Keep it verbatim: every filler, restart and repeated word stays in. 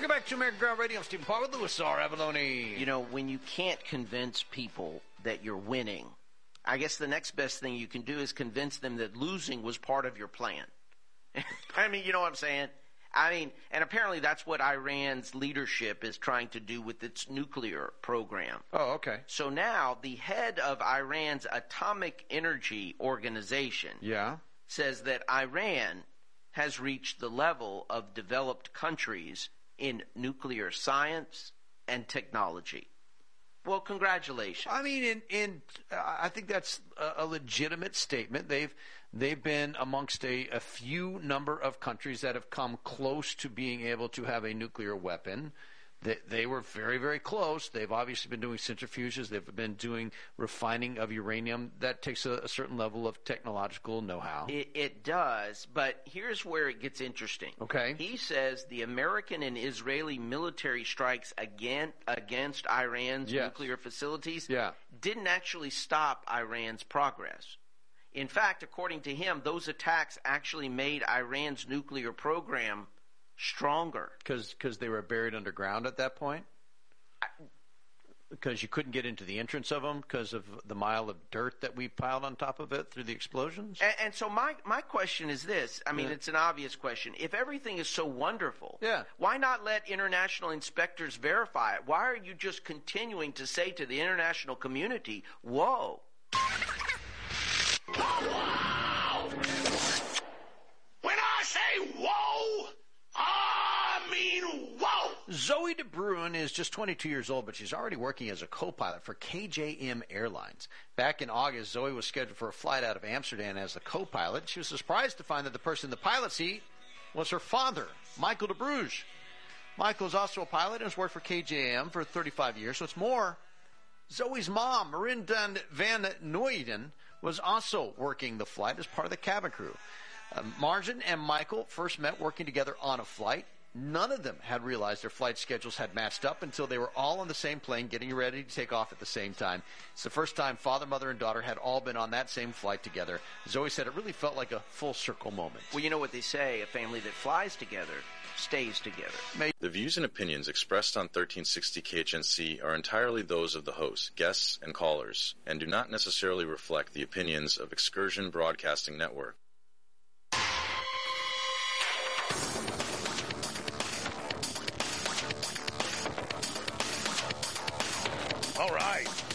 Welcome back to American Ground Radio. I'm Stephen Paul with Louis R. Avalone. You know, when you can't convince people that you're winning, I guess the next best thing you can do is convince them that losing was part of your plan. I mean, you know what I'm saying? I mean, and apparently that's what Iran's leadership is trying to do with its nuclear program. Oh, okay. So now the head of Iran's Atomic Energy Organization yeah. says that Iran has reached the level of developed countries in nuclear science and technology. Well, congratulations. I mean, in, in uh, I think that's a, a legitimate statement. They've they've been amongst a, a few number of countries that have come close to being able to have a nuclear weapon. They, they were very, very close. They've obviously been doing centrifuges. They've been doing refining of uranium. That takes a, a certain level of technological know-how. It, it does, but here's where it gets interesting. Okay. He says the American and Israeli military strikes again against Iran's yes. nuclear facilities yeah. didn't actually stop Iran's progress. In fact, according to him, those attacks actually made Iran's nuclear program stronger. Because they were buried underground at that point? Because you couldn't get into the entrance of them because of the mile of dirt that we piled on top of it through the explosions? And, and so my, my question is this. I mean, yeah. it's an obvious question. If everything is so wonderful, yeah. why not let international inspectors verify it? Why are you just continuing to say to the international community, whoa? Whoa! When I say whoa, I mean whoa! Zoe DeBruin is just twenty-two years old, but she's already working as a co-pilot for K J M Airlines. Back in August, Zoe was scheduled for a flight out of Amsterdam as a co-pilot. She was surprised to find that the person in the pilot seat was her father, Michael DeBruge. Michael is also a pilot and has worked for K J M for thirty-five years, so it's more. Zoe's mom, Marinda van Nooyen, was also working the flight as part of the cabin crew. Uh, Margin and Michael first met working together on a flight. None of them had realized their flight schedules had matched up until they were all on the same plane getting ready to take off at the same time. It's the first time father, mother, and daughter had all been on that same flight together. Zoe said it really felt like a full circle moment. Well, you know what they say, a family that flies together stays together. The views and opinions expressed on thirteen sixty K H N C are entirely those of the host, guests, and callers, and do not necessarily reflect the opinions of Excursion Broadcasting Network. All right.